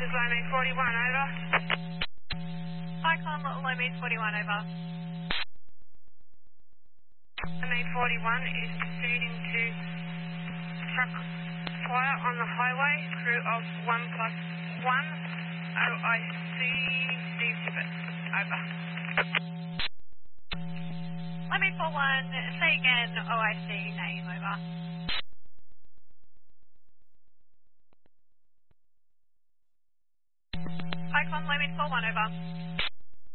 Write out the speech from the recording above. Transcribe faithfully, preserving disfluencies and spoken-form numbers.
is Lomé forty-one, over. Cyclone Lomé forty-one, over. Lomé forty-one is proceeding to truck fire on the highway, crew of one plus one, O I C, Steve Tippett, over. Lomé forty-one, say again, O I C, name, over. Cyclone Lomé forty-one, over.